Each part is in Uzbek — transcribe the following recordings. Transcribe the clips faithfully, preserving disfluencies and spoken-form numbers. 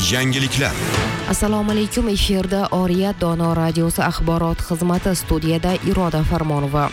Yangiliklar. Assalomu alaykum, efirda Oriyat Dono radiosi axborot xizmati, studiyada Iroda Farmonova.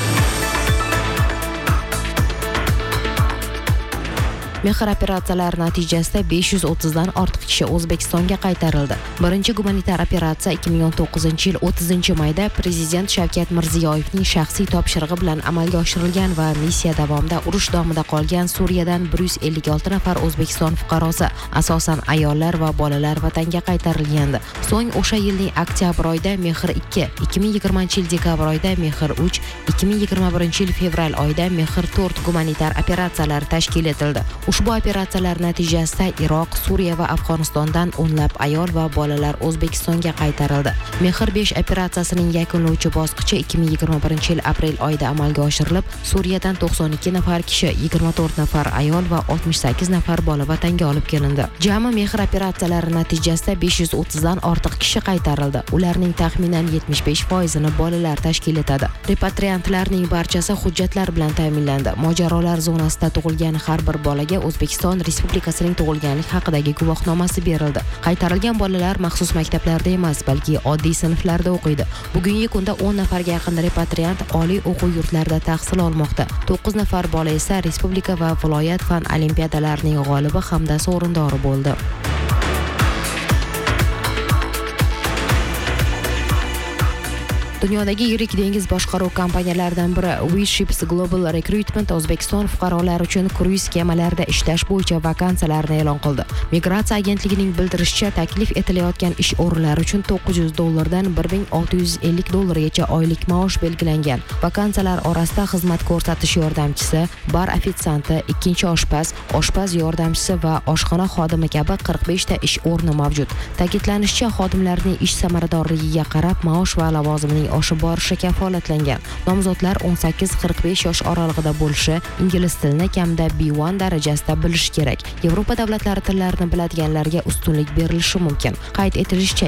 Mehr operatsiyalari natijasida besh yuz o'ttiz dan ortiq kishi O'zbekistonga qaytarildi. Birinchi gumanitar operatsiya ikki ming o'n to'qqizinchi yil o'ttizinchi mayda Prezident Shavkat Mirziyoyevning shaxsiy topshirig'i bilan amalga oshirilgan va missiya davomida urush domida qolgan Suriyadan bir yuz ellik olti nafar O'zbekiston fuqarosi, asosan ayollar va bolalar vatanga qaytarilgandi. So'ng o'sha yilning oktyabr oyida Mehr ikki, ikki ming yigirmanchi yil dekabr oyida Mehr uch, ikki ming yigirma birinchi yil fevral oyida Mehr to'rt gumanitar operatsiyalari tashkil etildi. Ushbu operatsiyalar natijasida Iroq, Suriya va Afg'onistondan o'nlab ayol va bolalar O'zbekistonga qaytarildi. Mehr besh operatsiyasining yakunlovchi bosqichi ikki ming yigirma birinchi yil aprel oyida amalga oshirilib, Suriyadan to'qson ikki nafar kishi, yigirma to'rt nafar ayol va oltmish sakkiz nafar bola vatanga olib kelindi. Jami Mehr operatsiyalari natijasida besh yuz o'ttiz dan ortiq kishi qaytarildi. Ularning taxminan yetmish besh foizini bolalar tashkil etadi. Repatriantlarning barchasi hujjatlar bilan ta'minlandi. Mojarolar zonasida tug'ilgan har bir bolaga O'zbekiston Respublikasining tug'ilganlik haqidagi guvohnomasi berildi. Qaytarilgan bolalar maxsus maktablarda emas, balki oddiy sinflarda o'qiydi. Bugungi kunda o'n nafarga yaqin repatriant oliy o'quv yurtlarida tahsil olmoqda. to'qqiz nafar bola esa respublika va viloyat fan olimpiadalarining g'olibi hamda sovrindori bo'ldi. Dunyodagi yirik dengiz boshqaruv kompaniyalaridan biri WeShips Global Recruitment O'zbekiston fuqarolari uchun kruiz kemalarida ishlash bo'yicha vakansiyalarni e'lon qildi. Migratsiya agentligining bildirishicha, taklif etilayotgan ish o'rinlari uchun to'qqiz yuz dollardan bir ming olti yuz ellik dollargacha oylik maosh belgilangan. Vakansiyalar orasida xizmat ko'rsatish yordamchisi, bar ofitsanti, ikkinchi oshpaz, oshpaz yordamchisi va oshxona xodimi kabi qirq besh ta ish o'rni mavjud. Ta'kidlanishicha, xodimlarning ish samaradorligiga qarab maosh va lavozimning oshib borishi kafolatlangan. Nomzodlar o'n sakkiz qirq besh yosh oralig'ida bo'lishi, ingliz tilini kamida B bir darajasida bilish kerak. Yevropa davlatlari tillarini biladiganlarga ustunlik berilishi mumkin. Qayd etilishicha,